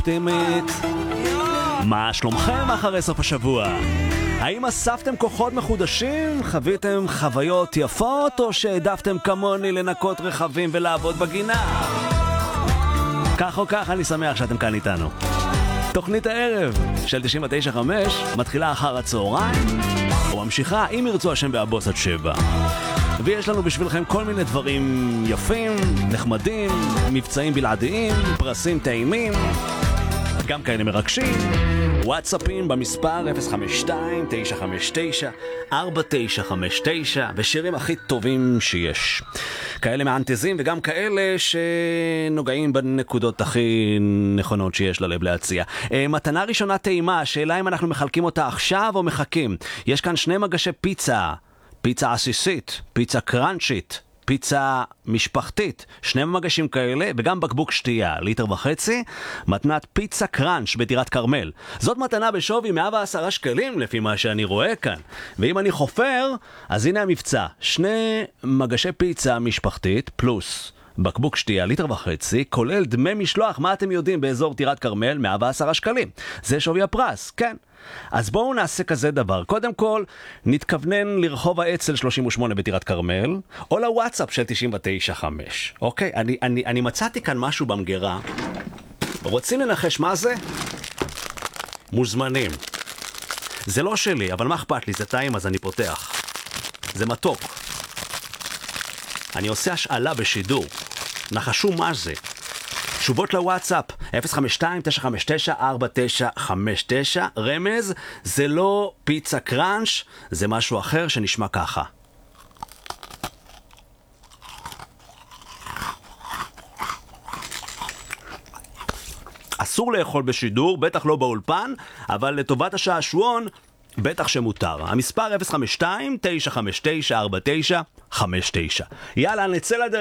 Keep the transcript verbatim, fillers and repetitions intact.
אופטימית. מה שלומכם אחרי סוף השבוע? האם אספתם כוחות מחודשים? חוויתם חוויות יפות? או שהעדפתם כמוני לנקות רכבים ולעבוד בגינה? כך או כך אני שמח שאתם כאן איתנו. תוכנית הערב של תשעים ותשע חמש מתחילה אחר הצהריים וממשיכה אם ירצו השם באבוס עד שבע. ויש לנו בשבילכם כל מיני דברים יפים, נחמדים, מבצעים בלעדיים, פרסים טעימים, גם כאלה מרגשים. וואטסאפים במספר אפס חמש שתיים תשע חמש תשע ארבע תשע חמש תשע ושירים הכי טובים שיש. כאלה מאנטזים וגם כאלה שנוגעים בנקודות הכי נכונות שיש ללב להציע. מתנה ראשונה טעימה, השאלה אם אנחנו מחלקים אותה עכשיו או מחכים. יש כאן שני מגשי פיצה, פיצה עסיסית, פיצה קרנצ'ית, פיצה משפחתית, שני מגשים כאלה וגם בקבוק שתייה, ליטר וחצי, מתנת פיצה קרנץ' בדירת קרמל. זאת מתנה בשווי מאה ועשרה שקלים לפי מה שאני רואה כאן. ואם אני חופר, אז הנה המבצע, שני מגשי פיצה משפחתית פלוס בקבוק שתייה, ליטר וחצי, כולל דמי משלוח, מה אתם יודעים, באזור דירת קרמל, מאה ועשרה שקלים. זה שווי הפרס, כן. אז בואו נעשה כזה דבר. קודם כל, נתכוונן לרחוב האצ"ל שלושים ושמונה בטירת קרמל, או לוואטסאפ של תשעים ותשע חמש. אוקיי, אני, אני, אני מצאתי כאן משהו במגירה. רוצים לנחש מה זה? מוזמנים. זה לא שלי, אבל מה אכפת לי? זה טעים, אז אני פותח. זה מתוק. אני עושה השאלה בשידור. נחשו מה זה. תשובות לוואטסאפ אפס חמש שתיים תשע חמש תשע ארבע תשע חמש תשע. רמז, זה לא פיצה קראנץ', זה משהו אחר שנשמע ככה. אסור לאכול בשידור, בטח לא באולפן, אבל לטובת השעשועון בטח שמותר. המספר אפס חמש שתיים תשע חמש תשע ארבע תשע חמש תשע. יאללה, נצא לדרך.